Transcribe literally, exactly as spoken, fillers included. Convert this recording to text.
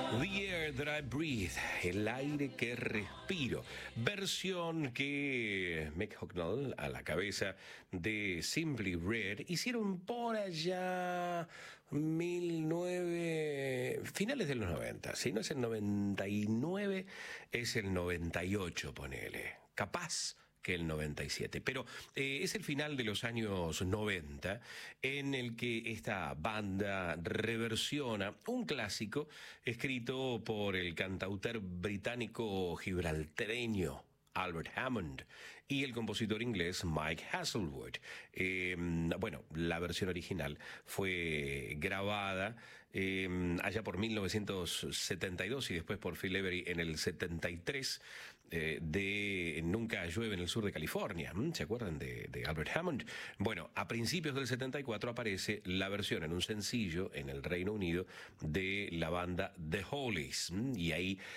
The Air That I Breathe, el aire que respiro, versión que Mick Hucknall, a la cabeza de Simply Red, hicieron por allá mil nueve, finales de los noventa, si no es el noventa y nueve, es el noventa y ocho, ponele, capaz que el noventa y siete, pero eh, es el final de los años noventa en el que esta banda reversiona un clásico escrito por el cantautor británico gibraltareño Albert Hammond y el compositor inglés Mike Hasselwood. Eh, bueno, la versión original fue grabada eh, allá por mil novecientos setenta y dos y después por Phil Every en el setenta y tres eh, de Nunca llueve en el sur de California. ¿Se acuerdan de, de Albert Hammond? Bueno, a principios del setenta y cuatro aparece la versión en un sencillo en el Reino Unido de la banda The Hollies y ahí